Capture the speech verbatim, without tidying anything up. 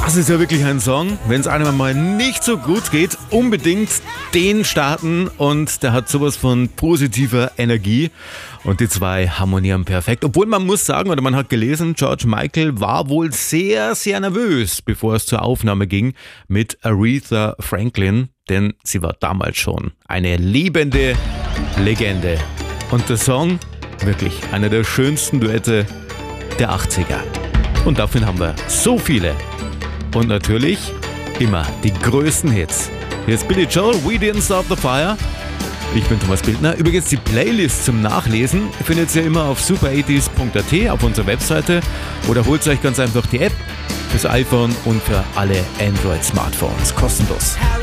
Das ist ja wirklich ein Song, wenn es einem mal nicht so gut geht, unbedingt den starten und der hat sowas von positiver Energie und die zwei harmonieren perfekt. Obwohl man muss sagen, oder man hat gelesen, George Michael war wohl sehr, sehr nervös, bevor es zur Aufnahme ging mit Aretha Franklin, denn sie war damals schon eine lebende Legende. Und der Song, wirklich einer der schönsten Duette der achtziger. Und davon haben wir so viele. Und natürlich immer die größten Hits. Hier ist Billy Joel, We Didn't Start the Fire. Ich bin Thomas Bildner. Übrigens die Playlist zum Nachlesen findet ihr immer auf super achtzig punkt a t auf unserer Webseite oder holt euch ganz einfach die App fürs iPhone und für alle Android-Smartphones kostenlos.